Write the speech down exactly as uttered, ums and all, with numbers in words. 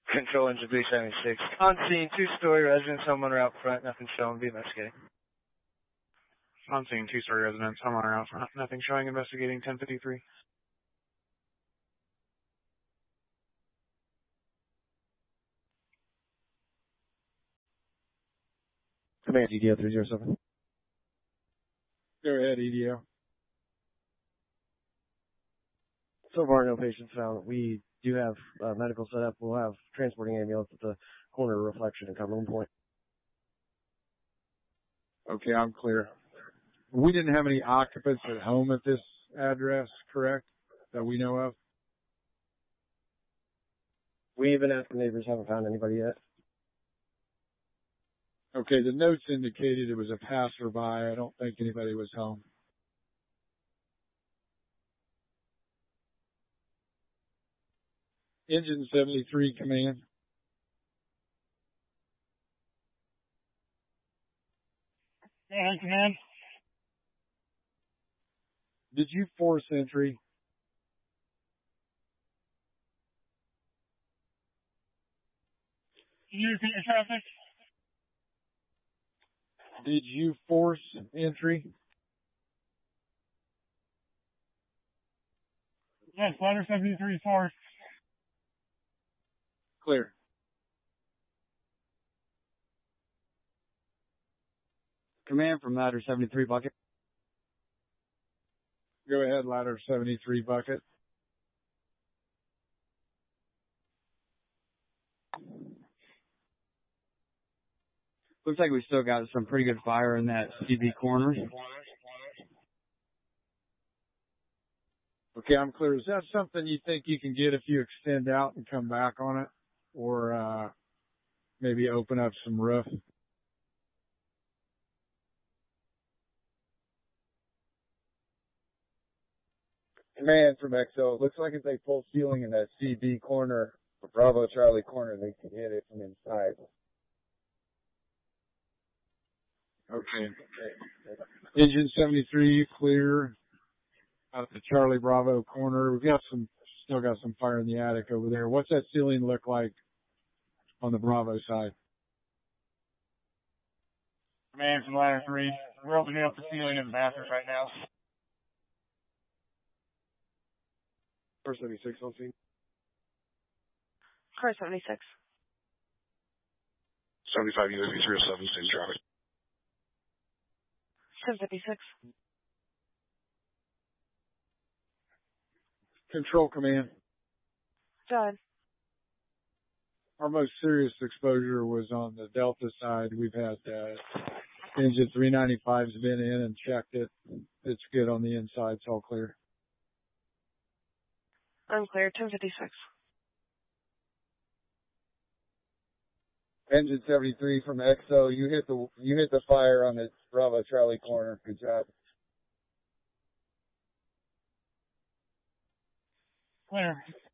Control engine three seventy-six. On scene, two-story residence, homeowner out front, nothing shown, be investigating. On scene, two-story residence, homeowner out front, nothing showing, investigating ten fifty-three. Command E D O three zero seven. Go ahead, E D O. So far, no patients found. We do have uh, medical set up. We'll have transporting ambulance at the corner of Reflection and Cumberland Point. Okay, I'm clear. We didn't have any occupants at home at this address, correct, that we know of? We even asked the neighbors, haven't found anybody yet. Okay, the notes indicated it was a passerby. I don't think anybody was home. Engine seventy-three, command. Yeah, command. Did you force entry? Can you repeat your traffic? Did you force entry? Yes, ladder seventy-three force. Clear. Command from ladder seventy-three bucket. Go ahead, ladder seventy-three bucket. Looks like we still got some pretty good fire in that C B corner. Okay, I'm clear. Is that something you think you can get if you extend out and come back on it? Or uh, maybe open up some roof? Command from X O. Looks like if they pull ceiling in that C B corner, Bravo Charlie corner, they can hit it from inside. Okay. Engine seventy-three clear out the Charlie Bravo corner. We've got some, still got some fire in the attic over there. What's that ceiling look like on the Bravo side? Command from ladder three. We're opening up the ceiling in the bathroom right now. Car seventy-six on scene. Car seventy-six. seventy-five U S B three oh seven, same traffic. ten fifty-six. Control command. Done. Our most serious exposure was on the Delta side. We've had uh, engine three ninety-five's been in and checked it. It's good on the inside. It's all clear. I'm clear. ten fifty-six. Engine seventy-three from X O. You hit the you hit the fire on the Bravo Charlie corner. Good job. Clear.